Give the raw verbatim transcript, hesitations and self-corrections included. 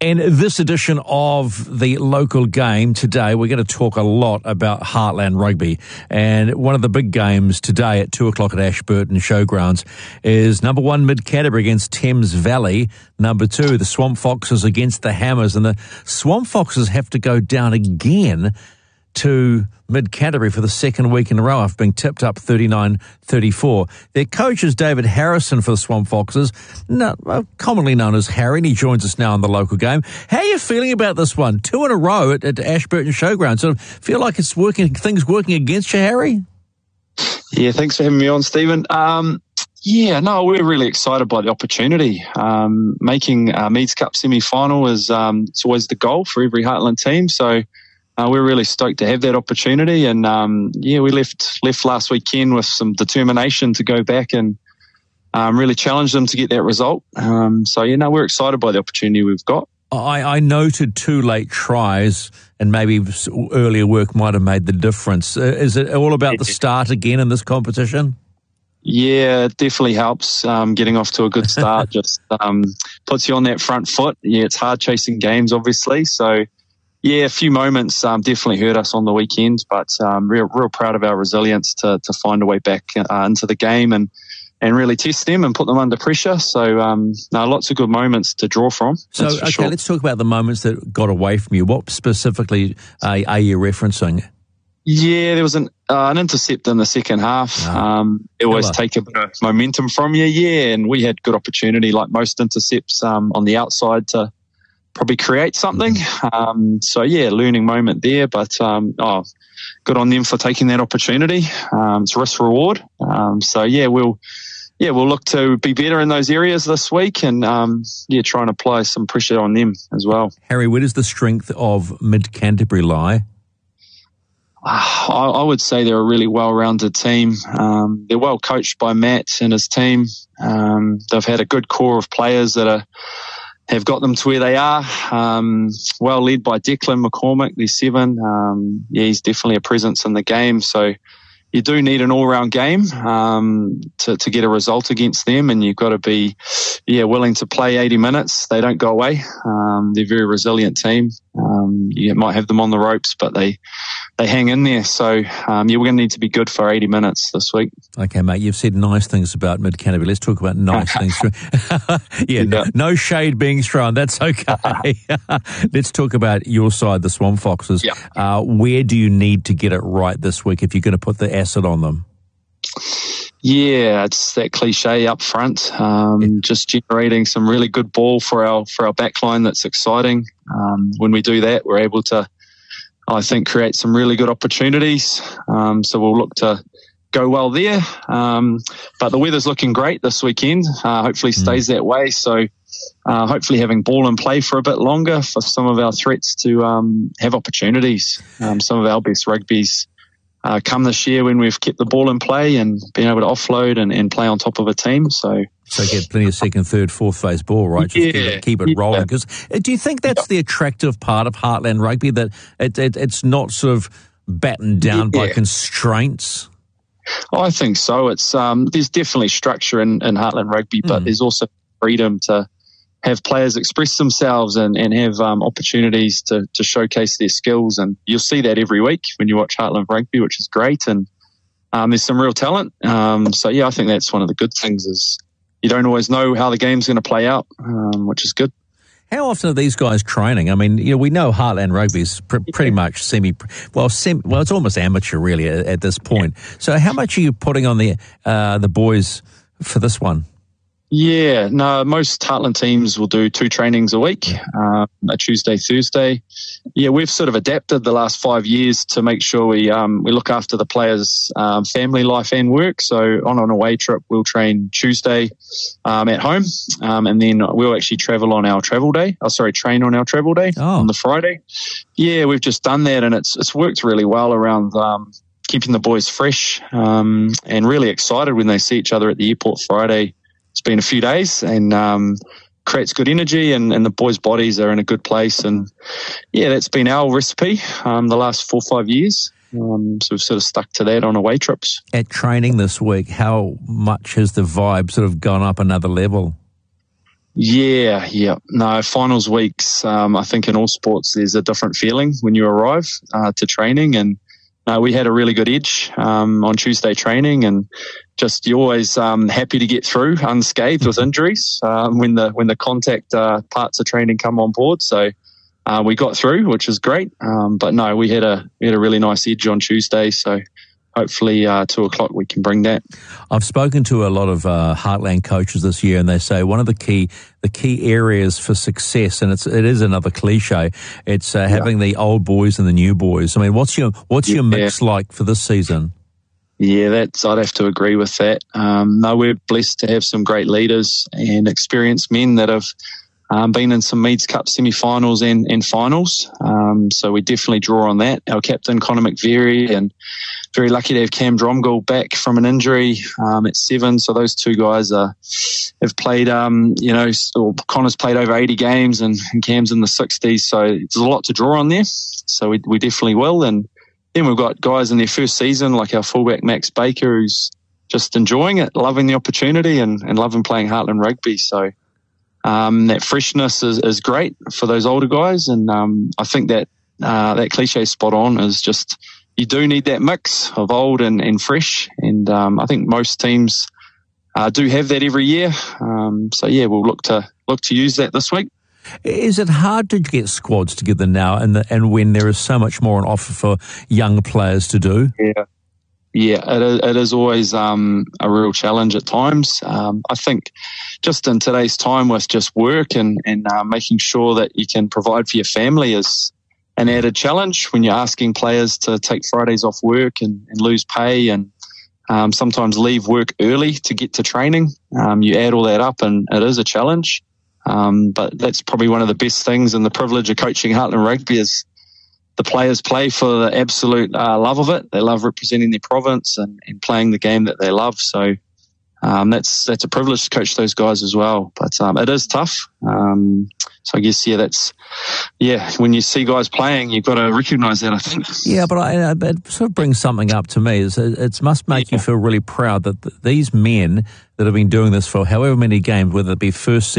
In this edition of the local game today, we're going to talk a lot about Heartland Rugby. And one of the big games today at two o'clock at Ashburton Showgrounds is number one, Mid-Canterbury against Thames Valley. Number two, the Swamp Foxes against the Hammers. And the Swamp Foxes have to go down again to Mid-Canterbury for the second week in a row after being tipped up thirty-nine thirty-four. Their coach is David Harrison for the Swamp Foxes, no, commonly known as Harry, and he joins us now on the local game. How are you feeling about this one? Two in a row at, at Ashburton Showgrounds. Sort of feel like it's working, things working against you, Harry? Yeah, thanks for having me on, Stephen. Um, yeah, no, we're really excited by the opportunity. Um, making uh, Meads Cup semi-final is um, it's always the goal for every Heartland team, so Uh, we're really stoked to have that opportunity, and um, yeah, we left left last weekend with some determination to go back and um, really challenge them to get that result. Um, so yeah, no, we're excited by the opportunity we've got. I, I noted two late tries, and maybe earlier work might have made the difference. Uh, is it all about the start again in this competition? Yeah, it definitely helps. Um, getting off to a good start just um, puts you on that front foot. Yeah, it's hard chasing games, obviously, so. Yeah, a few moments um, definitely hurt us on the weekend, but um, real, real proud of our resilience to to find a way back uh, into the game and and really test them and put them under pressure. So, um, no, lots of good moments to draw from. So, okay, sure. Let's talk about the moments that got away from you. What specifically uh, are you referencing? Yeah, there was an uh, an intercept in the second half. Oh, um, it always take a bit of momentum from you, yeah, and we had good opportunity, like most intercepts, um, on the outside to probably create something. Um, so, yeah, learning moment there. But, um, oh, good on them for taking that opportunity. Um, it's risk reward. Um, so, yeah, we'll yeah we'll look to be better in those areas this week and, um, yeah, try and apply some pressure on them as well. Harry, where does the strength of Mid-Canterbury lie? Uh, I, I would say they're a really well-rounded team. Um, they're well coached by Matt and his team. Um, they've had a good core of players that are have got them to where they are. Um, well led by Declan McCormick, there's seven. Um, yeah, he's definitely a presence in the game. So you do need an all-round game um, to, to get a result against them, and you've got to be, yeah, willing to play eighty minutes. They don't go away. Um, they're a very resilient team. Um, you might have them on the ropes, but they they hang in there. So um, yeah, we're going to need to be good for eighty minutes this week. Okay, mate, you've said nice things about Mid-Canterbury. Let's talk about nice things. yeah, yeah. No, no shade being thrown. That's okay. Let's talk about your side, the Swamp Foxes. Yeah. Uh, where do you need to get it right this week if you're going to put the acid on them? Yeah, it's that cliche up front. Um, yeah. Just generating some really good ball for our for our backline. That's exciting. Um, when we do that, we're able to, I think, create some really good opportunities. Um, so we'll look to go well there. Um, but the weather's looking great this weekend. Uh, hopefully stays mm. that way. So uh, hopefully having ball in play for a bit longer for some of our threats to um, have opportunities. Um, some of our best rugby's Uh, come this year when we've kept the ball in play and been able to offload and, and play on top of a team. So, so get plenty of second, third, fourth phase ball, right? Just yeah, keep it, keep it yeah. rolling. Because do you think that's yeah. the attractive part of Heartland Rugby, that it, it, it's not sort of battened down yeah. by constraints? I think so. It's um, there's definitely structure in, in Heartland Rugby, but mm. there's also freedom to have players express themselves and, and have um, opportunities to, to showcase their skills. And you'll see that every week when you watch Heartland Rugby, which is great. And um, there's some real talent. Um, so, yeah, I think that's one of the good things is you don't always know how the game's going to play out, um, which is good. How often are these guys training? I mean, you know, we know Heartland Rugby is pr- pretty much semi, well, sem- well, it's almost amateur really at, at this point. So how much are you putting on the uh, the boys for this one? Yeah, no, most Heartland teams will do two trainings a week, uh, a Tuesday, Thursday. Yeah, we've sort of adapted the last five years to make sure we um, we look after the players' um, family life and work. So on an away trip, we'll train Tuesday um, at home, um, and then we'll actually travel on our travel day. Oh, sorry, train on our travel day oh. on the Friday. Yeah, we've just done that, and it's it's worked really well around um, keeping the boys fresh um, and really excited when they see each other at the airport Friday. It's been a few days and um, creates good energy and, and the boys' bodies are in a good place. And, yeah, that's been our recipe um, the last four or five years. Um, so we've sort of stuck to that on away trips. At training this week, how much has the vibe sort of gone up another level? Yeah, yeah. No, finals weeks, um, I think in all sports there's a different feeling when you arrive uh, to training, and uh, we had a really good edge um, on Tuesday training, and just you're always um, happy to get through unscathed with injuries um, when the when the contact uh, parts of training come on board. So uh, we got through, which is great. Um, but no, we had a we had a really nice edge on Tuesday, so hopefully uh, two o'clock we can bring that. I've spoken to a lot of uh, Heartland coaches this year, and they say one of the key the key areas for success, and it's it is another cliche, it's uh, having yeah. the old boys and the new boys. I mean, what's your what's yeah. your mix like for this season? Yeah, that's I'd have to agree with that. Um, no, we're blessed to have some great leaders and experienced men that have um, been in some Meads Cup semi-finals and, and finals. Um, so we definitely draw on that. Our captain, Connor McVeary, and very lucky to have Cam Dromgold back from an injury um, at seven. So those two guys are, have played, um, you know, or Connor's played over eighty games and, and Cam's in the sixties. So there's a lot to draw on there. So we, we definitely will. And then we've got guys in their first season, like our fullback Max Baker, who's just enjoying it, loving the opportunity and, and loving playing Heartland rugby. So um, that freshness is, is great for those older guys. And um, I think that uh, that cliche spot on is just, you do need that mix of old and, and fresh. And um, I think most teams uh, do have that every year. Um, so, yeah, we'll look to look to use that this week. Is it hard to get squads together now and the, and when there is so much more on offer for young players to do? Yeah, yeah, it is, it is always um, a real challenge at times. Um, I think just in today's time with just work and, and uh, making sure that you can provide for your family is an added challenge when you're asking players to take Fridays off work and, and lose pay and um, sometimes leave work early to get to training. Um, you add all that up and it is a challenge. Um, but that's probably one of the best things and the privilege of coaching Heartland rugby is the players play for the absolute uh, love of it. They love representing their province and, and playing the game that they love. So um, that's that's a privilege to coach those guys as well. But um, it is tough. Um, so I guess, yeah, that's, yeah, when you see guys playing, you've got to recognise that, I think. Yeah, but I, it sort of brings something up to me. It's, it must make yeah. you feel really proud that th- these men that have been doing this for however many games, whether it be first